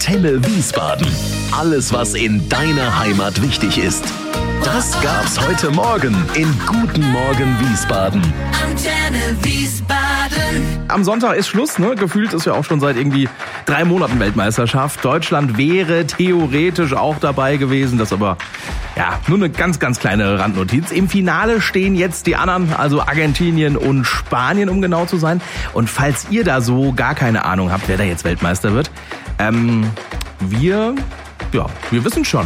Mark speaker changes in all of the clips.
Speaker 1: Antenne Wiesbaden. Alles, was in deiner Heimat wichtig ist. Das gab's heute Morgen in Guten Morgen Wiesbaden.
Speaker 2: Antenne Wiesbaden.
Speaker 3: Am Sonntag ist Schluss, ne? Gefühlt ist ja auch schon seit irgendwie 3 Monaten Weltmeisterschaft. Deutschland wäre theoretisch auch dabei gewesen, das aber ja nur eine ganz, ganz kleine Randnotiz. Im Finale stehen jetzt die anderen, also Argentinien und Spanien, um genau zu sein. Und falls ihr da so gar keine Ahnung habt, wer da jetzt Weltmeister wird, wir wissen schon.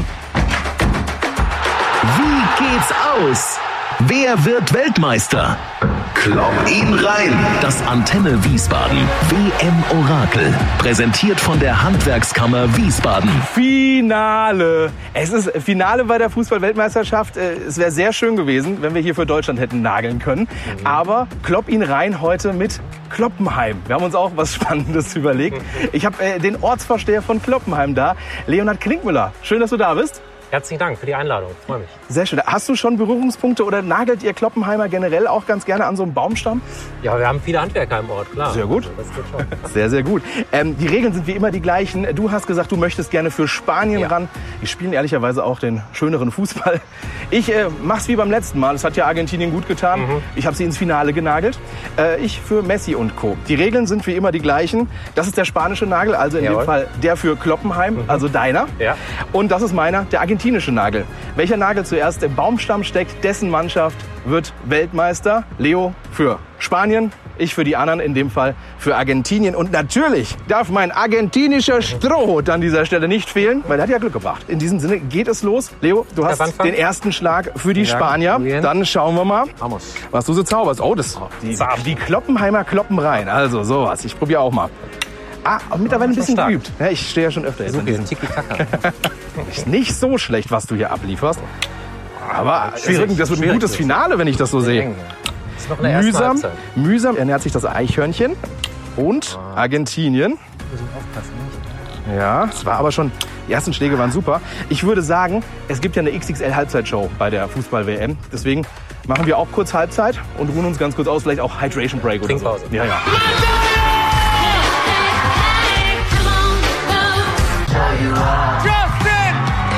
Speaker 1: Wie geht's aus? Wer wird Weltmeister? Klopp ihn rein! Das Antenne Wiesbaden WM-Orakel. Präsentiert von der Handwerkskammer Wiesbaden.
Speaker 3: Finale! Es ist Finale bei der Fußball-Weltmeisterschaft. Es wäre sehr schön gewesen, wenn wir hier für Deutschland hätten nageln können. Aber Klopp ihn rein heute mit Kloppenheim. Wir haben uns auch was Spannendes überlegt. Ich habe den Ortsvorsteher von Kloppenheim da, Leonhard Klinkmüller. Schön, dass du da bist.
Speaker 4: Herzlichen Dank für die Einladung. Ich freue mich.
Speaker 3: Sehr schön. Hast du schon Berührungspunkte oder nagelt ihr Kloppenheimer generell auch ganz gerne an so einem Baumstamm?
Speaker 4: Ja, wir haben viele Handwerker im Ort, klar.
Speaker 3: Sehr gut.
Speaker 4: Das geht schon.
Speaker 3: Sehr, sehr gut. Die Regeln sind wie immer die gleichen. Du hast gesagt, du möchtest gerne für Spanien ran. Die spielen ehrlicherweise auch den schöneren Fußball. Ich mach's wie beim letzten Mal. Das hat ja Argentinien gut getan. Ich habe sie ins Finale genagelt. Ich für Messi und Co. Die Regeln sind wie immer die gleichen. Das ist der spanische Nagel, also in dem Fall der für Kloppenheim, also deiner.
Speaker 4: Ja.
Speaker 3: Und das ist meiner, der argentinische Nagel. Welcher Nagel zuerst im Baumstamm steckt, dessen Mannschaft wird Weltmeister. Leo für Spanien, ich für die anderen, in dem Fall für Argentinien. Und natürlich darf mein argentinischer Strohhut an dieser Stelle nicht fehlen, weil er hat ja Glück gebracht. In diesem Sinne geht es los. Leo, du hast den ersten Schlag für die Spanier. Dann schauen wir mal, was du so zauberst. Oh, die Kloppenheimer kloppen rein. Also sowas. Ich probiere auch mal. Mittlerweile ein bisschen geübt. Ja, ich stehe ja schon öfter jetzt. Ist nicht so schlecht, was du hier ablieferst. Aber das wird ein gutes Finale, wenn ich das so sehe. Mühsam ernährt sich das Eichhörnchen und Argentinien. Ja, es war aber schon, die ersten Schläge waren super. Ich würde sagen, es gibt ja eine XXL-Halbzeitshow bei der Fußball-WM. Deswegen machen wir auch kurz Halbzeit und ruhen uns ganz kurz aus, vielleicht auch Hydration Break oder so. Ja.
Speaker 2: You are